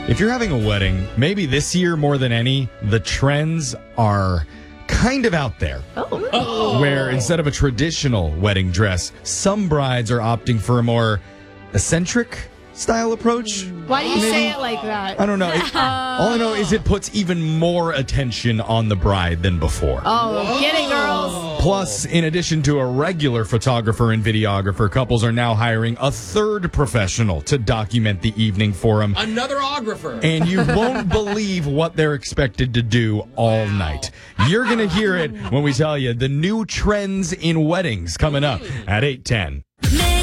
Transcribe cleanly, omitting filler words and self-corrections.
If you're having a wedding, maybe this year more than any, the trends are kind of out there. Where instead of a traditional wedding dress, some brides are opting for a more eccentric style approach. Why do you say it like that? I don't know. All I know is it puts even more attention on the bride than before. Oh, get it, girls. Plus, in addition to a regular photographer and videographer, couples are now hiring a third professional to document the evening for them. Another ographer. And you won't believe what they're expected to do all night. You're going to hear it when we tell you the new trends in weddings coming up at 8:10.